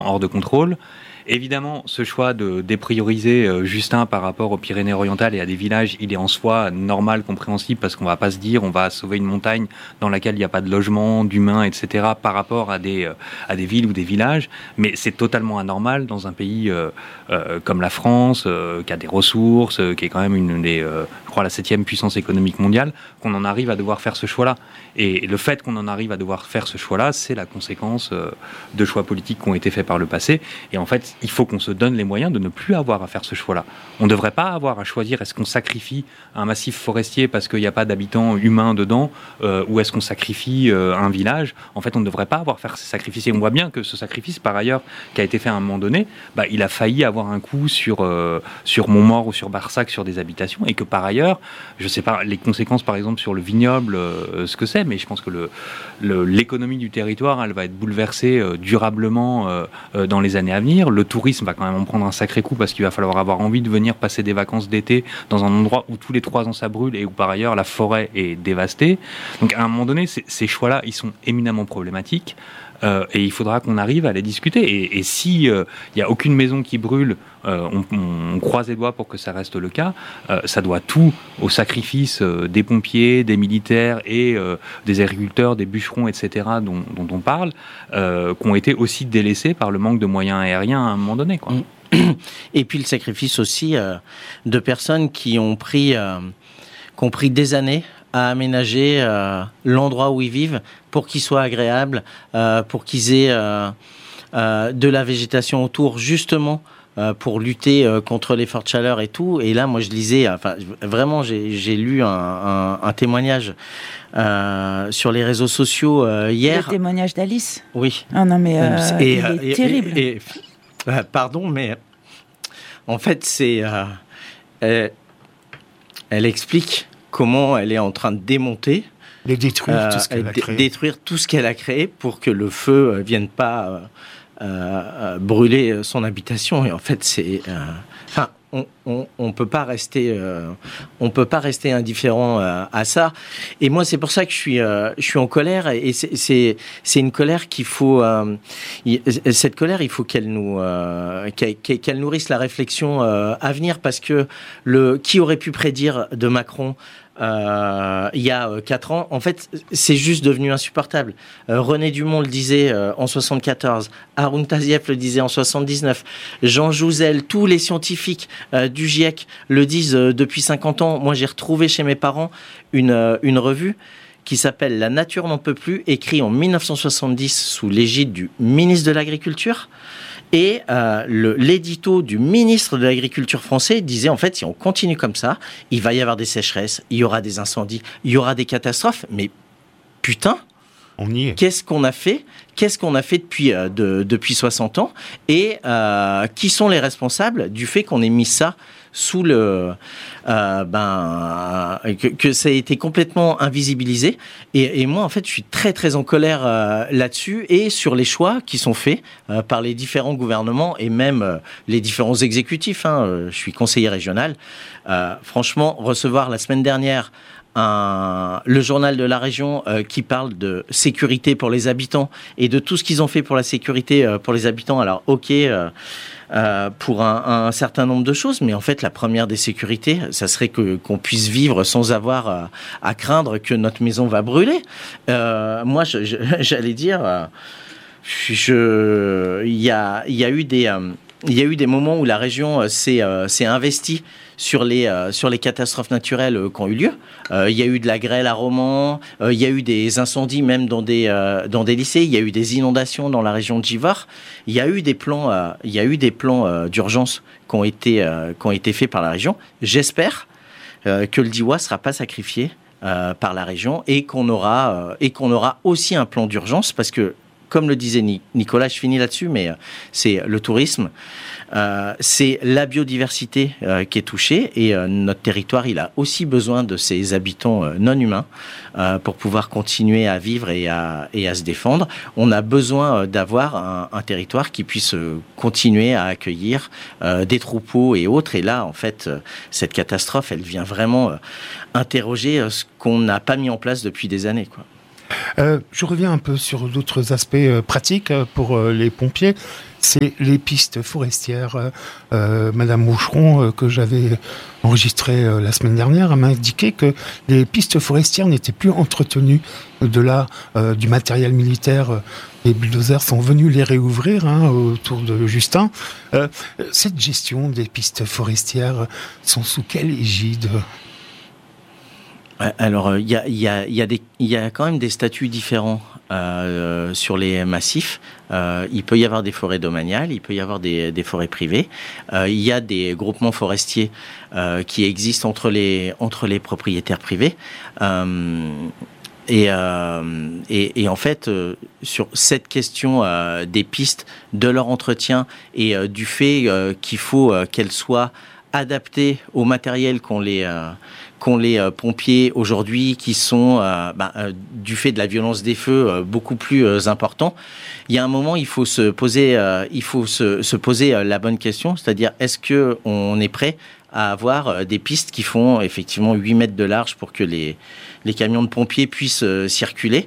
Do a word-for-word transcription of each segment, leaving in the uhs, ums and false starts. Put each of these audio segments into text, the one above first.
hors de contrôle. Évidemment, ce choix de déprioriser euh, Justin par rapport aux Pyrénées-Orientales et à des villages, il est en soi normal, compréhensible, parce qu'on ne va pas se dire on va sauver une montagne dans laquelle il n'y a pas de logement, d'humains, et cetera, par rapport à des, euh, à des villes ou des villages. Mais c'est totalement anormal dans un pays euh, euh, comme la France, euh, qui a des ressources, euh, qui est quand même une des, euh, je crois, la septième puissance économique mondiale, qu'on en arrive à devoir faire ce choix-là. Et le fait qu'on en arrive à devoir faire ce choix-là, c'est la conséquence euh, de choix politiques qui ont été faits par le passé. Et en fait, il faut qu'on se donne les moyens de ne plus avoir à faire ce choix-là. On ne devrait pas avoir à choisir est-ce qu'on sacrifie un massif forestier parce qu'il n'y a pas d'habitants humains dedans, euh, ou est-ce qu'on sacrifie euh, un village. En fait, on ne devrait pas avoir à faire ces sacrifices. Et on voit bien que ce sacrifice, par ailleurs, qui a été fait à un moment donné, bah, il a failli avoir un coup sur, euh, sur Montmaur ou sur Barsac, sur des habitations, et que par ailleurs, je ne sais pas les conséquences, par exemple, sur le vignoble, euh, ce que c'est, mais je pense que le, le, l'économie du territoire, elle va être bouleversée euh, durablement euh, euh, dans les années à venir. Le tourisme va quand même en prendre un sacré coup parce qu'il va falloir avoir envie de venir passer des vacances d'été dans un endroit où tous les trois ans ça brûle et où par ailleurs la forêt est dévastée. Donc à un moment donné, ces, ces choix-là, ils sont éminemment problématiques. Euh, et il faudra qu'on arrive à les discuter. Et, et si il euh, n'y a aucune maison qui brûle, euh, on, on, on croise les doigts pour que ça reste le cas. Euh, ça doit tout au sacrifice euh, des pompiers, des militaires et euh, des agriculteurs, des bûcherons, et cetera, dont, dont on parle, euh, qui ont été aussi délaissés par le manque de moyens aériens à un moment donné, quoi. Et puis le sacrifice aussi euh, de personnes qui ont pris, euh, qui ont pris des années à aménager euh, l'endroit où ils vivent pour qu'il soit agréable, euh, pour qu'ils aient euh, euh, de la végétation autour, justement euh, pour lutter euh, contre les fortes chaleurs et tout. Et là, moi, je lisais, enfin, vraiment, j'ai, j'ai lu un, un, un témoignage euh, sur les réseaux sociaux euh, hier. Le témoignage d'Alice ? Oui. Ah non, mais euh, et, il est et, terrible. Et, et, euh, pardon, mais en fait, c'est... Euh, elle, elle explique comment elle est en train de démonter, de détruire euh, tout ce qu'elle a créé, détruire tout ce qu'elle a créé pour que le feu ne vienne pas euh, euh, brûler son habitation. Et en fait, c'est, euh, enfin, on, on, on peut pas rester, euh, on peut pas rester indifférent euh, à ça. Et moi, c'est pour ça que je suis, euh, je suis en colère. Et c'est, c'est, c'est une colère qu'il faut, euh, y, cette colère, il faut qu'elle nous, euh, qu'elle, qu'elle nourrisse la réflexion euh, à venir, parce que le, qui aurait pu prédire de Macron Euh, il y a euh, quatre ans, en fait, c'est juste devenu insupportable. Euh, René Dumont le disait euh, en soixante-quatorze, Haroun Tazieff le disait en soixante-dix-neuf, Jean Jouzel, tous les scientifiques euh, du GIEC le disent euh, depuis cinquante ans. Moi, j'ai retrouvé chez mes parents une, euh, une revue qui s'appelle La nature n'en peut plus, écrit en dix-neuf cent soixante-dix sous l'égide du ministre de l'Agriculture. Et euh, le, l'édito du ministre de l'Agriculture français disait, en fait, si on continue comme ça, il va y avoir des sécheresses, il y aura des incendies, il y aura des catastrophes. Mais putain, on y est. Qu'est-ce qu'on a fait Qu'est-ce qu'on a fait depuis, euh, de, depuis soixante ans ? Et euh, qui sont les responsables du fait qu'on ait mis ça sous le... Euh, ben, que, que ça a été complètement invisibilisé. Et, et moi, en fait, je suis très, très en colère euh, là-dessus et sur les choix qui sont faits euh, par les différents gouvernements et même euh, les différents exécutifs. Hein. Euh, je suis conseiller régional. Euh, franchement, recevoir la semaine dernière Un, le journal de la région euh, qui parle de sécurité pour les habitants et de tout ce qu'ils ont fait pour la sécurité euh, pour les habitants. Alors, ok, euh, euh, pour un, un certain nombre de choses, mais en fait, la première des sécurités, ça serait que, qu'on puisse vivre sans avoir à, à craindre que notre maison va brûler. Euh, moi, je, je, j'allais dire, euh, je, il y a, il y a eu des, euh, il y a eu des moments où la région euh, s'est, euh, s'est investie sur les, euh, sur les catastrophes naturelles euh, qui ont eu lieu. Euh, il y a eu de la grêle à Romans, euh, il y a eu des incendies même dans des, euh, dans des lycées, il y a eu des inondations dans la région de Givors. Il y a eu des plans, euh, il y a eu des plans euh, d'urgence qui ont été, euh, qui ont été faits par la région. J'espère euh, que le Diois ne sera pas sacrifié euh, par la région et qu'on aura, euh, et qu'on aura aussi un plan d'urgence, parce que, comme le disait Nicolas, je finis là-dessus, mais c'est le tourisme, euh, c'est la biodiversité euh, qui est touchée, et euh, notre territoire, il a aussi besoin de ses habitants euh, non humains euh, pour pouvoir continuer à vivre et à, et à se défendre. On a besoin d'avoir un, un territoire qui puisse continuer à accueillir euh, des troupeaux et autres. Et là, en fait, euh, cette catastrophe, elle vient vraiment euh, interroger euh, ce qu'on n'a pas mis en place depuis des années, quoi. Euh, je reviens un peu sur d'autres aspects euh, pratiques euh, pour euh, les pompiers. c'est les pistes forestières. Euh, Madame Moucheron, euh, que j'avais enregistrée euh, la semaine dernière, m'a indiqué que les pistes forestières n'étaient plus entretenues. De là, euh, du matériel militaire, euh, les bulldozers sont venus les réouvrir hein, autour de Justin. Euh, cette gestion des pistes forestières sont sous quelle égide ? Alors, il y a, y a, y a des, y a quand même des statuts différents euh, sur les massifs. Euh, il peut y avoir des forêts domaniales, il peut y avoir des, des forêts privées. Euh, il y a des groupements forestiers euh, qui existent entre les, entre les propriétaires privés. Euh, Et, euh, et, et en fait, euh, sur cette question euh, des pistes, de leur entretien et euh, du fait euh, qu'il faut euh, qu'elles soient adaptées au matériel qu'ont les, euh, qu'ont les euh, pompiers aujourd'hui, qui sont, euh, bah, euh, du fait de la violence des feux, euh, beaucoup plus euh, importants. Il y a un moment, il faut se poser, euh, il faut se, se poser euh, la bonne question, c'est-à-dire est-ce que on est prêt à avoir des pistes qui font effectivement huit mètres de large pour que les, les camions de pompiers puissent euh, circuler,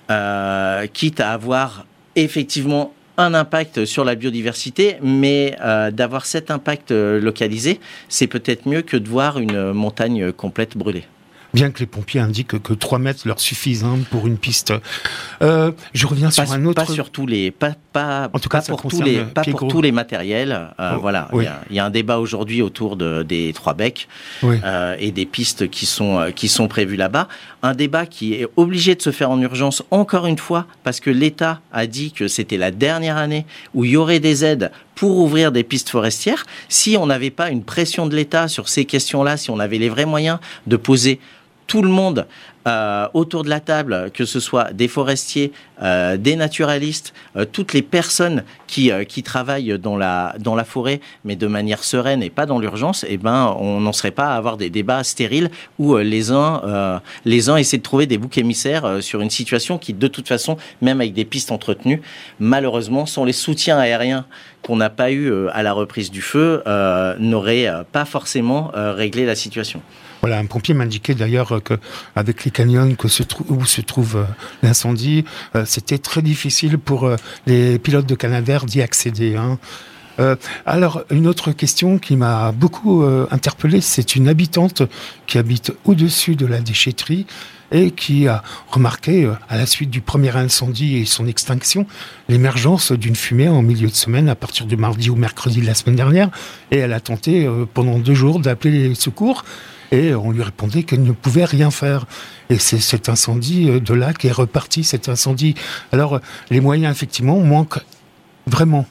euh, quitte à avoir effectivement un impact sur la biodiversité, mais euh, d'avoir cet impact euh, localisé, c'est peut-être mieux que de voir une montagne complète brûlée. Bien que les pompiers indiquent que trois mètres leur suffisent hein, pour une piste. Euh, je reviens pas, sur un autre... Pas sur tous les... Pas, pas, en tout pas cas, pour, tous les, pas pour tous les matériels. Euh, oh, voilà. Oui. Il y a, il y a un débat aujourd'hui autour de, des trois becs oui. euh, et des pistes qui sont, qui sont prévues là-bas. Un débat qui est obligé de se faire en urgence, encore une fois, parce que l'État a dit que c'était la dernière année où il y aurait des aides pour ouvrir des pistes forestières. Si on n'avait pas une pression de l'État sur ces questions-là, si on avait les vrais moyens de poser tout le monde euh, autour de la table, que ce soit des forestiers, euh, des naturalistes, euh, toutes les personnes qui, euh, qui travaillent dans la, dans la forêt, mais de manière sereine et pas dans l'urgence, eh ben, on n'en serait pas à avoir des débats stériles où euh, les, uns, euh, les uns essaient de trouver des boucs émissaires euh, sur une situation qui, de toute façon, même avec des pistes entretenues, malheureusement, sans les soutiens aériens qu'on n'a pas eu euh, à la reprise du feu, euh, n'aurait euh, pas forcément euh, réglé la situation. Voilà, un pompier m'indiquait d'ailleurs qu'avec les canyons que se trou- où se trouve euh, l'incendie, euh, c'était très difficile pour euh, les pilotes de Canadair d'y accéder. Hein. Euh, alors, une autre question qui m'a beaucoup euh, interpellé, c'est une habitante qui habite au-dessus de la déchetterie et qui a remarqué, euh, à la suite du premier incendie et son extinction, l'émergence d'une fumée en milieu de semaine à partir du mardi ou mercredi de la semaine dernière. Et elle a tenté euh, pendant deux jours d'appeler les secours. Et on lui répondait qu'elle ne pouvait rien faire. Et c'est cet incendie de là qui est reparti, cet incendie. Alors, les moyens, effectivement, manquent vraiment.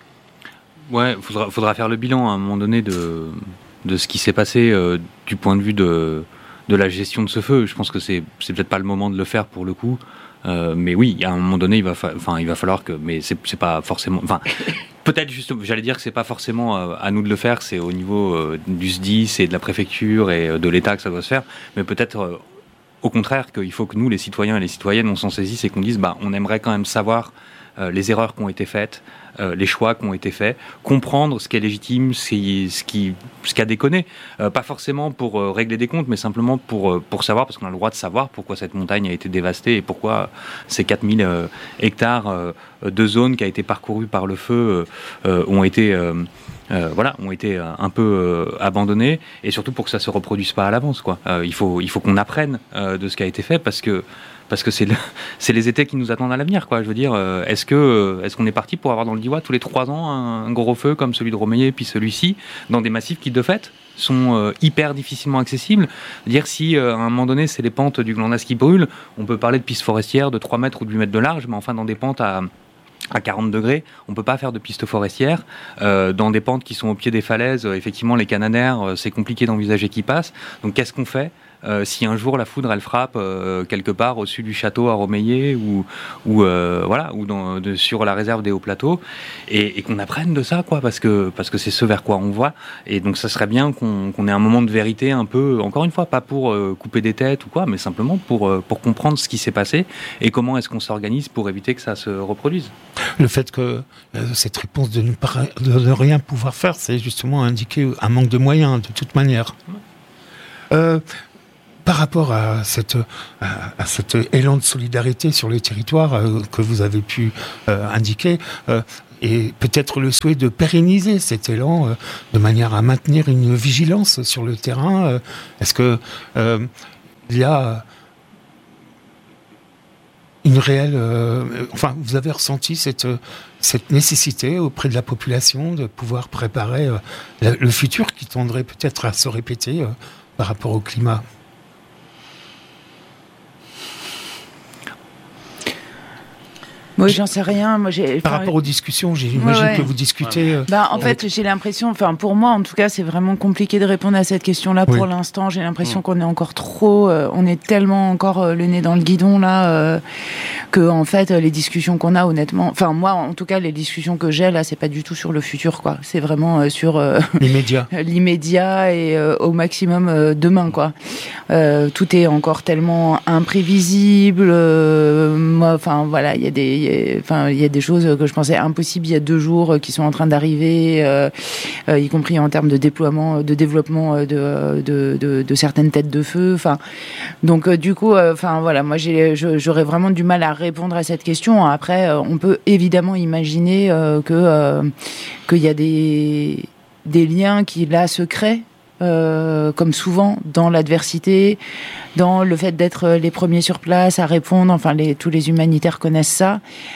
Ouais, il faudra, faudra faire le bilan à un moment donné de, de ce qui s'est passé euh, du point de vue de, de la gestion de ce feu. Je pense que c'est, c'est peut-être pas le moment de le faire pour le coup. Euh, mais oui, à un moment donné, il va, fa- enfin, il va falloir que... Mais c'est, c'est pas forcément... Enfin, peut-être juste... J'allais dire que c'est pas forcément euh, à nous de le faire, c'est au niveau euh, du S D I S et de la préfecture et euh, de l'État que ça doit se faire. Mais peut-être, euh, au contraire, qu'il faut que nous, les citoyens et les citoyennes, on s'en saisisse et qu'on dise, bah, on aimerait quand même savoir euh, les erreurs qui ont été faites, euh, les choix qui ont été faits, comprendre ce qui est légitime, ce qui, ce qui, ce qui a déconné. Euh, pas forcément pour euh, régler des comptes, mais simplement pour, euh, pour savoir, parce qu'on a le droit de savoir pourquoi cette montagne a été dévastée et pourquoi ces quatre mille euh, hectares euh, de zone qui a été parcourue par le feu euh, ont été... Euh, Euh, voilà, ont été euh, un peu euh, abandonnés, et surtout pour que ça se reproduise pas à l'avance, quoi. Euh, il faut, il faut qu'on apprenne euh, de ce qui a été fait, parce que, parce que c'est, le, c'est les étés qui nous attendent à l'avenir, quoi. Je veux dire, euh, est-ce que, euh, est-ce qu'on est parti pour avoir dans le Diois tous les trois ans un, un gros feu comme celui de Romeyer, puis celui-ci, dans des massifs qui de fait sont euh, hyper difficilement accessibles. Dire si euh, à un moment donné c'est les pentes du Glandas qui brûlent, on peut parler de pistes forestières de trois mètres ou de huit mètres de large, mais enfin dans des pentes à à quarante degrés, on ne peut pas faire de pistes forestières. Euh, dans des pentes qui sont au pied des falaises, euh, effectivement, les canadaires, euh, c'est compliqué d'envisager qu'ils passent. Donc, qu'est-ce qu'on fait euh, si un jour la foudre, elle frappe euh, quelque part au-dessus du château à Romeyer ou, ou, euh, voilà, ou dans, de, sur la réserve des hauts plateaux, et, et qu'on apprenne de ça, quoi, parce que, parce que c'est ce vers quoi on voit. Et donc, ça serait bien qu'on, qu'on ait un moment de vérité un peu, encore une fois, pas pour euh, couper des têtes ou quoi, mais simplement pour, euh, pour comprendre ce qui s'est passé et comment est-ce qu'on s'organise pour éviter que ça se reproduise. Le fait que euh, cette réponse de ne, pas, de ne rien pouvoir faire, c'est justement indiquer un manque de moyens, de toute manière. Euh, par rapport à, cette, à, à cet élan de solidarité sur les territoires euh, que vous avez pu euh, indiquer, euh, et peut-être le souhait de pérenniser cet élan euh, de manière à maintenir une vigilance sur le terrain. Euh, est-ce que euh, il y a une réelle... Euh, enfin, vous avez ressenti cette, cette nécessité auprès de la population de pouvoir préparer euh, la, le futur qui tendrait peut-être à se répéter euh, par rapport au climat? Moi, j'en sais rien. Moi, j'ai, Par rapport aux discussions, j'imagine ouais, ouais. que vous discutez. Euh, bah, en avec... fait, j'ai l'impression, enfin, pour moi, en tout cas, c'est vraiment compliqué de répondre à cette question-là oui. pour l'instant. J'ai l'impression mmh. qu'on est encore trop, euh, on est tellement encore euh, le nez dans le guidon là, euh, que en fait, les discussions qu'on a, honnêtement, enfin, moi, en tout cas, les discussions que j'ai là, c'est pas du tout sur le futur, quoi. C'est vraiment euh, sur euh, l'immédiat, l'immédiat et euh, au maximum euh, demain, quoi. Euh, tout est encore tellement imprévisible. Euh, moi, enfin, voilà, il y a des Enfin, il y a des choses que je pensais impossibles il y a deux jours qui sont en train d'arriver, euh, euh, y compris en termes de déploiement, de développement de, de, de, de certaines têtes de feu. Enfin, donc euh, du coup, euh, enfin voilà, moi j'ai, je, j'aurais vraiment du mal à répondre à cette question. Après, euh, on peut évidemment imaginer euh, que euh, qu'il y a des des liens qui là se créent. Euh, comme souvent dans l'adversité, dans le fait d'être les premiers sur place à répondre, enfin les, tous les humanitaires connaissent ça,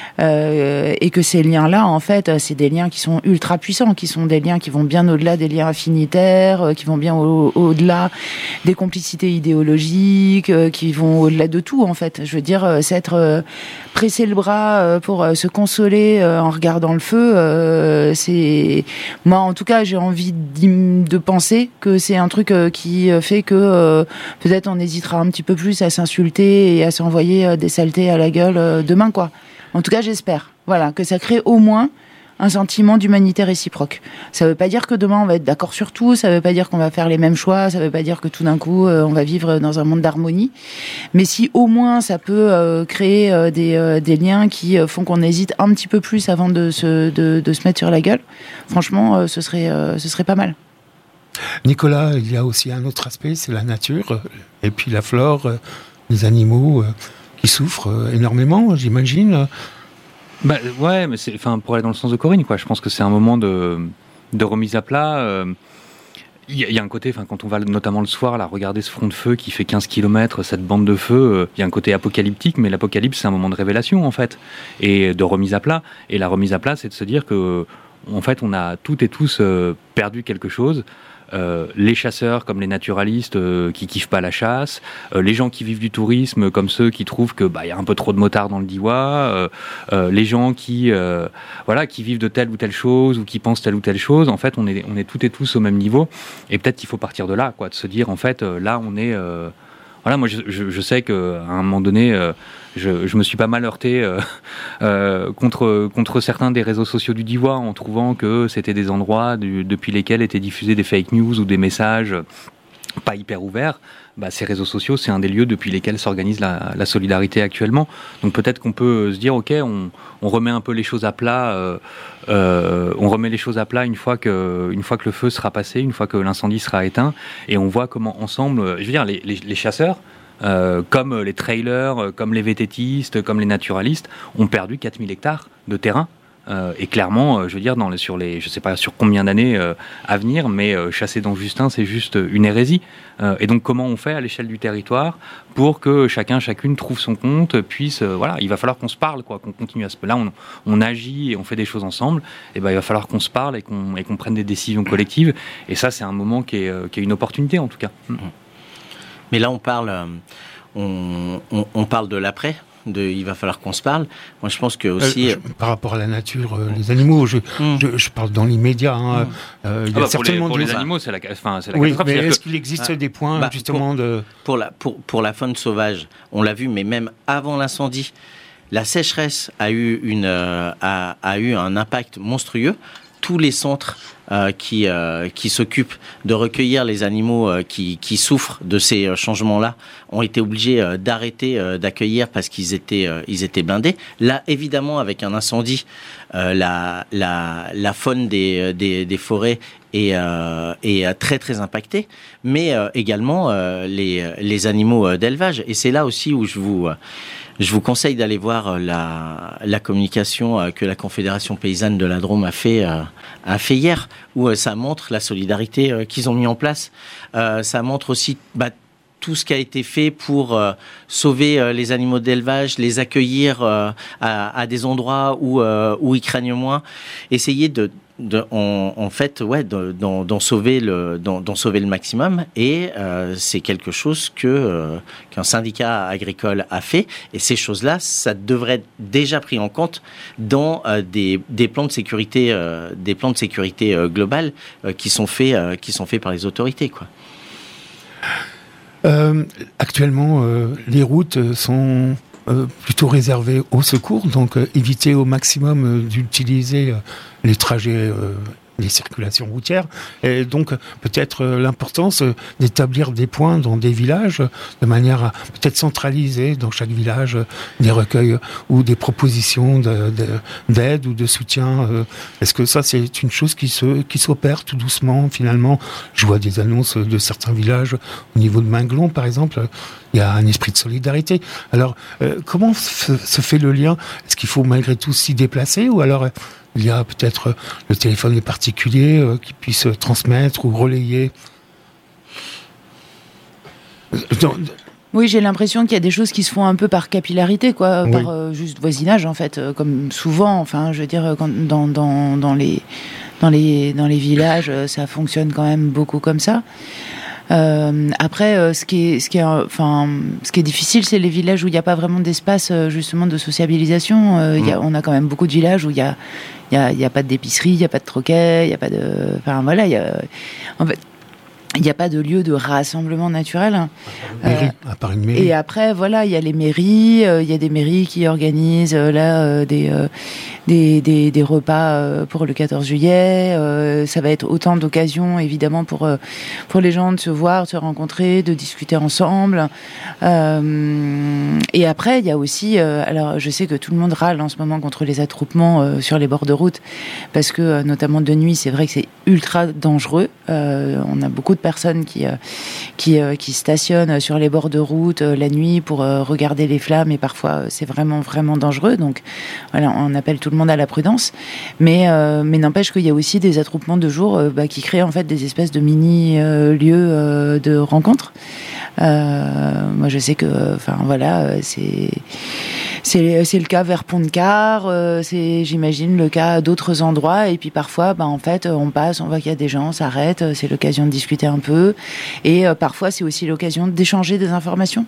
euh, et que ces liens-là, en fait, c'est des liens qui sont ultra puissants, qui sont des liens qui vont bien au-delà des liens affinitaires, euh, qui vont bien au, au-delà des complicités idéologiques, euh, qui vont au-delà de tout, en fait. Je veux dire, euh, s'être euh, pressé le bras euh, pour euh, se consoler euh, en regardant le feu, euh, c'est... Moi, en tout cas, j'ai envie de penser que c'est un truc euh, qui fait que euh, peut-être on hésitera un petit peu plus à s'insulter et à s'envoyer euh, des saletés à la gueule euh, demain, quoi. En tout cas, j'espère. Voilà, que ça crée au moins un sentiment d'humanité réciproque. Ça veut pas dire que demain on va être d'accord sur tout, ça veut pas dire qu'on va faire les mêmes choix, ça veut pas dire que tout d'un coup euh, on va vivre dans un monde d'harmonie. Mais si au moins ça peut euh, créer euh, des, euh, des liens qui euh, font qu'on hésite un petit peu plus avant de se, de, de se mettre sur la gueule, franchement, euh, ce serait, euh, ce serait pas mal. Nicolas, il y a aussi un autre aspect, c'est la nature, et puis la flore, les animaux qui souffrent énormément, j'imagine. Bah, ouais, mais c'est, enfin, pour aller dans le sens de Corinne, quoi, je pense que c'est un moment de, de remise à plat. Euh, Il y, y a un côté, enfin, quand on va notamment le soir, là, regarder ce front de feu qui fait quinze kilomètres, cette bande de feu, il euh, y a un côté apocalyptique, mais l'apocalypse, c'est un moment de révélation, en fait, et de remise à plat. Et la remise à plat, c'est de se dire que, en fait, on a toutes et tous euh, perdu quelque chose. Euh, les chasseurs comme les naturalistes euh, qui kiffent pas la chasse, euh, les gens qui vivent du tourisme comme ceux qui trouvent que bah y a un peu trop de motards dans le Diois, euh, euh, les gens qui euh, voilà qui vivent de telle ou telle chose ou qui pensent telle ou telle chose. En fait, on est on est toutes et tous au même niveau et peut-être qu'il faut partir de là, quoi, de se dire en fait euh, là on est euh, voilà, moi je, je, je sais qu'à un moment donné euh, Je, je me suis pas mal heurté euh, euh, contre, contre certains des réseaux sociaux du Diois en trouvant que c'était des endroits du, depuis lesquels étaient diffusés des fake news ou des messages pas hyper ouverts. Bah, ces réseaux sociaux, c'est un des lieux depuis lesquels s'organise la, la solidarité actuellement. Donc peut-être qu'on peut se dire, ok, on, on remet un peu les choses à plat, euh, euh, on remet les choses à plat une fois que, une fois que le feu sera passé, une fois que l'incendie sera éteint, et on voit comment ensemble, je veux dire, les, les, les chasseurs, Euh, comme les trailers, euh, comme les vététistes, comme les naturalistes, ont perdu quatre mille hectares de terrain. Euh, et clairement, euh, je veux dire, dans les, sur les, je sais pas sur combien d'années euh, à venir, mais euh, chasser dans Justin, c'est juste une hérésie. Euh, et donc, comment on fait à l'échelle du territoire pour que chacun, chacune trouve son compte, puisse, euh, voilà, il va falloir qu'on se parle, quoi, qu'on continue à se. Là, on, on agit et on fait des choses ensemble. Et ben, il va falloir qu'on se parle et qu'on, et qu'on prenne des décisions collectives. Et ça, c'est un moment qui est, euh, qui est une opportunité, en tout cas. Mmh. Mais là, on parle, on, on, on parle de l'après, de il va falloir qu'on se parle. Moi, je pense que aussi... Euh, je, par rapport à la nature, euh, les animaux, je, mmh. je, je parle dans l'immédiat. Hein, mmh. euh, il y a ah bah certainement pour les, pour des... les animaux, c'est la, enfin, c'est la oui, catastrophe. mais est-ce que... qu'il existe ah, des points, bah, justement, pour, de... Pour la, pour, pour la faune sauvage, on l'a vu, mais même avant l'incendie, la sécheresse a eu, une, euh, a, a eu un impact monstrueux. Tous les centres euh, qui, euh, qui s'occupent de recueillir les animaux euh, qui, qui souffrent de ces euh, changements-là ont été obligés euh, d'arrêter euh, d'accueillir parce qu'ils étaient, euh, ils étaient blindés. Là, évidemment, avec un incendie, euh, la, la, la faune des, des, des forêts est, euh, est très, très impactée, mais euh, également euh, les, les animaux d'élevage. Et c'est là aussi où je vous... Euh, je vous conseille d'aller voir la, la communication que la Confédération paysanne de la Drôme a fait, a fait hier, où ça montre la solidarité qu'ils ont mis en place. Euh, ça montre aussi bah, tout ce qui a été fait pour euh, sauver euh, les animaux d'élevage, les accueillir euh, à, à des endroits où, euh, où ils craignent moins, essayer de, de en, en fait, ouais, de, d'en, d'en sauver le, d'en, d'en sauver le maximum. Et euh, c'est quelque chose que euh, qu'un syndicat agricole a fait. Et ces choses-là, ça devrait être déjà pris en compte dans euh, des, des plans de sécurité, euh, des plans de sécurité euh, globale euh, qui sont faits, euh, qui sont faits par les autorités, quoi. Euh, actuellement, euh, les routes sont euh, plutôt réservées au secours, donc euh, éviter au maximum euh, d'utiliser euh, les trajets, euh, les circulations routières, et donc peut-être euh, l'importance euh, d'établir des points dans des villages, euh, de manière à peut-être centraliser dans chaque village euh, des recueils euh, ou des propositions de, de, d'aide ou de soutien. Euh, est-ce que ça, c'est une chose qui se qui s'opère tout doucement finalement? Je vois des annonces de certains villages au niveau de Minglon, par exemple. Il y a un esprit de solidarité. Alors, euh, comment se, se fait le lien? Est-ce qu'il faut malgré tout s'y déplacer, ou alors euh, il y a peut-être euh, le téléphone des particuliers euh, qui puisse transmettre ou relayer? Dans, Oui, j'ai l'impression qu'il y a des choses qui se font un peu par capillarité, quoi, oui. par euh, juste voisinage, en fait, euh, comme souvent. Enfin, je veux dire, quand, dans, dans, dans les dans les dans les villages, euh, ça fonctionne quand même beaucoup comme ça. Euh, après, euh, ce qui est, ce qui est, enfin, ce qui est difficile, c'est les villages où il n'y a pas vraiment d'espace, euh, justement, de sociabilisation. Euh, mmh. y a, on a quand même beaucoup de villages où il y a, il y a, il y a pas d'épicerie, il y a pas de troquet, il y a pas de, enfin voilà, il y a, en fait, il n'y a pas de lieu de rassemblement naturel. À part une mairie. Euh, à part une mairie. Et après, voilà, il y a les mairies, il euh, y a des mairies qui organisent euh, là euh, des, euh, des, des des repas euh, pour le quatorze juillet. Euh, ça va être autant d'occasions, évidemment, pour euh, pour les gens de se voir, de se rencontrer, de discuter ensemble. Euh, et après, il y a aussi, euh, alors je sais que tout le monde râle en ce moment contre les attroupements euh, sur les bords de route, parce que euh, notamment de nuit, c'est vrai que c'est ultra dangereux. Euh, on a beaucoup de personnes qui euh, qui euh, qui stationnent sur les bords de route euh, la nuit pour euh, regarder les flammes, et parfois euh, c'est vraiment vraiment dangereux. Donc voilà, on appelle tout le monde à la prudence, mais euh, mais n'empêche qu'il y a aussi des attroupements de jour euh, bah, qui créent en fait des espèces de mini euh, lieux euh, de rencontres. Euh, moi je sais que enfin voilà, c'est c'est c'est le cas vers Pont-de-Car, euh, c'est j'imagine le cas à d'autres endroits, et puis parfois bah en fait on passe, on voit qu'il y a des gens, on s'arrête, c'est l'occasion de discuter un peu, et euh, parfois c'est aussi l'occasion d'échanger des informations.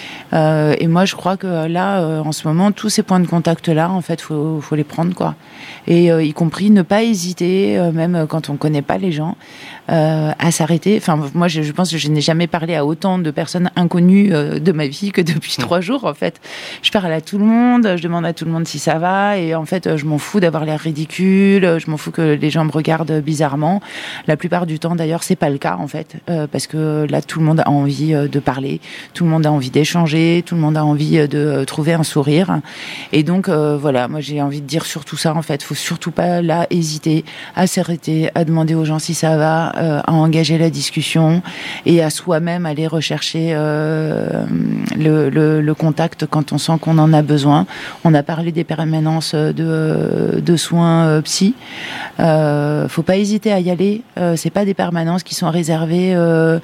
Euh, et moi je crois que là euh, en ce moment tous ces points de contact là en fait faut faut les prendre, quoi, et euh, y compris ne pas hésiter, euh, même quand on connaît pas les gens, euh, à s'arrêter. Enfin moi je, je pense que je n'ai jamais parlé à autant de personnes inconnues euh, de ma vie que depuis trois jours en fait. Je parle à tout le monde, je demande à tout le monde si ça va, et en fait je m'en fous d'avoir l'air ridicule, je m'en fous que les gens me regardent bizarrement. La plupart du temps d'ailleurs c'est pas le cas en fait, euh, parce que là tout le monde a envie euh, de parler, tout le monde a envie d'échanger, tout le monde a envie euh, de euh, trouver un sourire, et donc euh, voilà, moi j'ai envie de dire surtout ça en fait, faut surtout pas là hésiter à s'arrêter, à demander aux gens si ça va, euh, à engager la discussion, et à soi-même aller rechercher euh, le, le, le contact quand on sent qu'on en a besoin. On a parlé des permanences de, de soins euh, psy. Euh, faut pas hésiter à y aller. Euh, c'est pas des permanences qui sont réservées euh,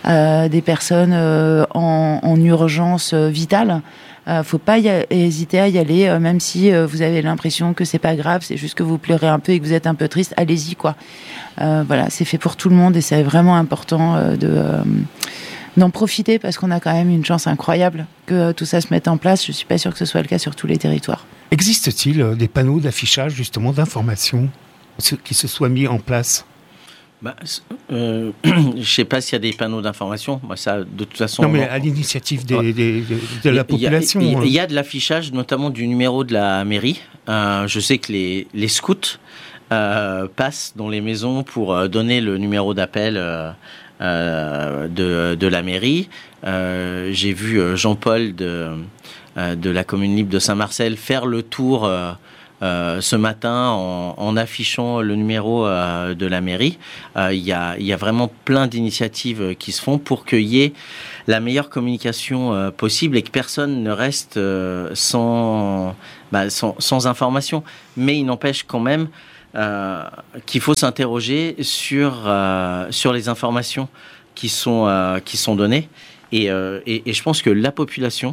à des personnes euh, en, en urgence vitale. Euh, faut pas y a, hésiter à y aller, euh, même si euh, vous avez l'impression que c'est pas grave, c'est juste que vous pleurez un peu et que vous êtes un peu triste. Allez-y, quoi. Euh, voilà, c'est fait pour tout le monde, et c'est vraiment important euh, de euh, d'en profiter, parce qu'on a quand même une chance incroyable que euh, tout ça se mette en place. Je suis pas sûre que ce soit le cas sur tous les territoires. Existe-t-il euh, des panneaux d'affichage, justement, d'information qui se soient mis en place? Bah, euh, je sais pas s'il y a des panneaux d'information. Moi, ça, de toute façon. Non, mais à l'initiative des, ouais. des, des, de la population. Il y, y, y a de l'affichage, notamment du numéro de la mairie. Euh, je sais que les, les scouts euh, passent dans les maisons pour euh, donner le numéro d'appel euh, euh, de, de la mairie. Euh, j'ai vu Jean-Paul de, euh, de la commune libre de Saint-Marcel faire le tour. Euh, euh, ce matin en, en affichant le numéro euh, de la mairie. Il euh, y, a, y a vraiment plein d'initiatives qui se font pour qu'il y ait la meilleure communication euh, possible et que personne ne reste euh, sans, bah, sans, sans information. Mais il n'empêche quand même euh, qu'il faut s'interroger sur, euh, sur les informations qui sont, euh, qui sont données. Et, euh, et, et je pense que la population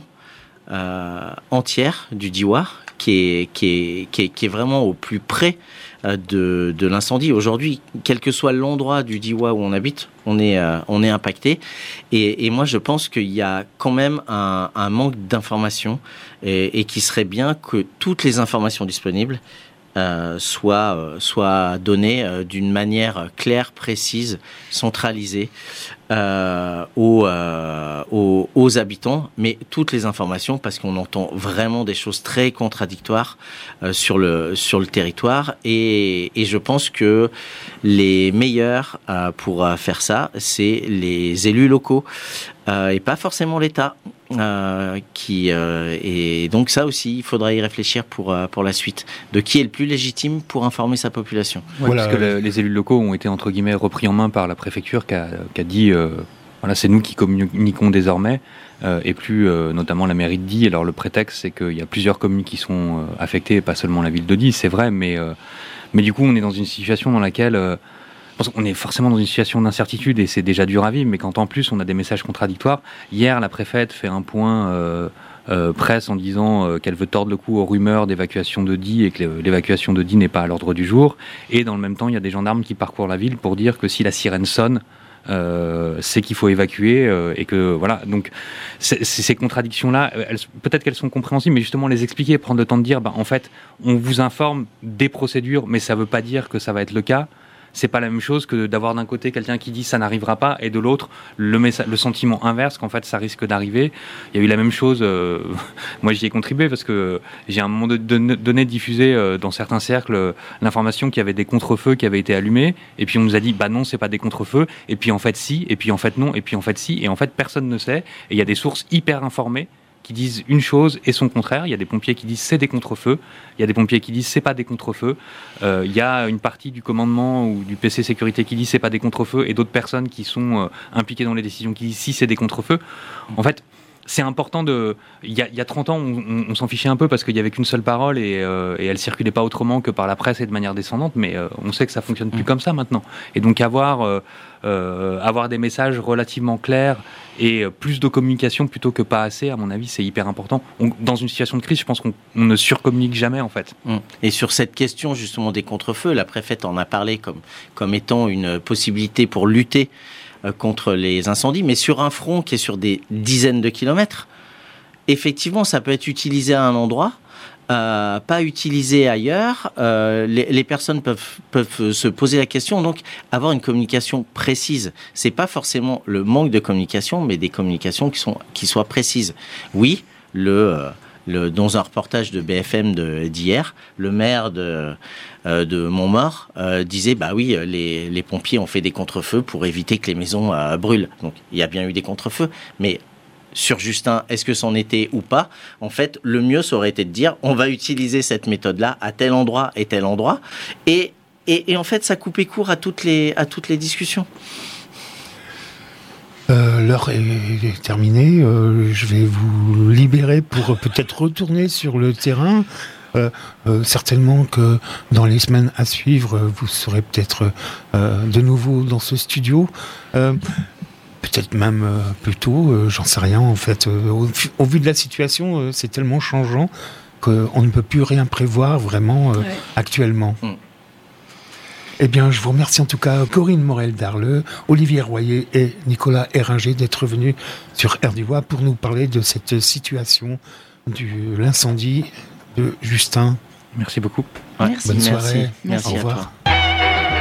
euh, entière du Diois, qui est, qui, est, qui, est, qui est vraiment au plus près euh, de, de l'incendie. Aujourd'hui, quel que soit l'endroit du Diois où on habite, on est, euh, on est impacté. Et, et moi, je pense qu'il y a quand même un, un manque d'informations et, et qu'il serait bien que toutes les informations disponibles Euh, soit, euh, soit donné euh, d'une manière claire, précise, centralisée euh, aux, euh, aux, aux habitants, mais toutes les informations, parce qu'on entend vraiment des choses très contradictoires euh, sur, le, sur le territoire, et, et je pense que les meilleurs euh, pour faire ça, c'est les élus locaux, euh, et pas forcément l'État. Euh, qui euh, et donc ça aussi il faudra y réfléchir pour euh, pour la suite, de qui est le plus légitime pour informer sa population. Ouais, voilà, parce que le, les élus locaux ont été entre guillemets repris en main par la préfecture qui a, qui a dit euh, voilà, c'est nous qui communiquons désormais euh, et plus euh, notamment la mairie de Die. Alors le prétexte c'est qu'il y a plusieurs communes qui sont euh, affectées et pas seulement la ville de Die, c'est vrai, mais euh, mais du coup on est dans une situation dans laquelle euh, on est forcément dans une situation d'incertitude et c'est déjà dur à vivre, mais quand en plus on a des messages contradictoires. Hier, la préfète fait un point euh, euh, presse en disant euh, qu'elle veut tordre le cou aux rumeurs d'évacuation de Die et que l'évacuation de Die n'est pas à l'ordre du jour. Et dans le même temps, il y a des gendarmes qui parcourent la ville pour dire que si la sirène sonne, euh, c'est qu'il faut évacuer euh, et que voilà. Donc c'est, c'est, ces contradictions-là, elles, peut-être qu'elles sont compréhensibles, mais justement les expliquer, prendre le temps de dire, bah, en fait, on vous informe des procédures, mais ça ne veut pas dire que ça va être le cas. C'est pas la même chose que d'avoir d'un côté quelqu'un qui dit ça n'arrivera pas et de l'autre le, messa- le sentiment inverse qu'en fait ça risque d'arriver. Il y a eu la même chose, euh, moi j'y ai contribué parce que j'ai à un moment donné diffusé euh, dans certains cercles euh, l'information qu'il y avait des contre-feux qui avaient été allumés et puis on nous a dit bah non c'est pas des contre-feux et puis en fait si et puis en fait non et puis en fait si et en fait personne ne sait et il y a des sources hyper informées qui disent une chose et son contraire. Il y a des pompiers qui disent c'est des contre-feux. Il y a des pompiers qui disent c'est pas des contre-feux. Euh, il y a une partie du commandement ou du P C sécurité qui dit c'est pas des contre-feux et d'autres personnes qui sont euh, impliquées dans les décisions qui disent si c'est des contre-feux. En fait, c'est important de... Il y a, il y a trente ans, on, on, on s'en fichait un peu parce qu'il n'y avait qu'une seule parole et, euh, et elle ne circulait pas autrement que par la presse et de manière descendante, mais euh, on sait que ça ne fonctionne plus mmh. comme ça maintenant. Et donc avoir, euh, euh, avoir des messages relativement clairs et plus de communication plutôt que pas assez, à mon avis, c'est hyper important. On, dans une situation de crise, je pense qu'on on ne surcommunique jamais, en fait. Mmh. Et sur cette question, justement, des contre-feux, la préfète en a parlé comme, comme étant une possibilité pour lutter contre les incendies, mais sur un front qui est sur des dizaines de kilomètres, effectivement, ça peut être utilisé à un endroit, euh, pas utilisé ailleurs. Euh, les, les personnes peuvent, peuvent se poser la question, donc avoir une communication précise. C'est pas forcément le manque de communication, mais des communications qui sont qui soient précises. Oui, le euh, Le, dans un reportage de B F M de, d'hier, le maire de, euh, de Montmaur euh, disait bah oui, les, les pompiers ont fait des contre-feux pour éviter que les maisons euh, brûlent. Donc il y a bien eu des contre-feux, mais sur Justin, est-ce que c'en était ou pas ? En fait, le mieux, ça aurait été de dire on va utiliser cette méthode-là à tel endroit et tel endroit, et, et, et en fait, ça coupait court à toutes les, à toutes les discussions. Euh, l'heure est terminée. Euh, je vais vous libérer pour peut-être retourner sur le terrain. Euh, euh, certainement que dans les semaines à suivre, vous serez peut-être euh, de nouveau dans ce studio. Euh, peut-être même euh, plus tôt, euh, j'en sais rien en fait. Euh, au, au vu de la situation, euh, c'est tellement changeant qu'on ne peut plus rien prévoir vraiment euh, ouais. actuellement. Mm. Eh bien, je vous remercie en tout cas Corinne Morel-Darleux, Olivier Royer et Nicolas Héringer d'être venus sur Air du Bois pour nous parler de cette situation de l'incendie de Justin. Merci beaucoup. Ouais, merci. Bonne soirée. Merci. Merci. Au revoir. À toi.